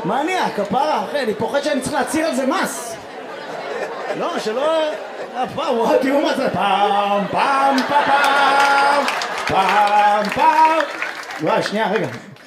מה נהיה? כפרה, אחי, אני פוחד שאני צריך להצהיר על זה מס. לא, שלא... וואו, תראו מה זה. פעם, פעם, פעם, פעם, פעם. וואי, שנייה, רגע.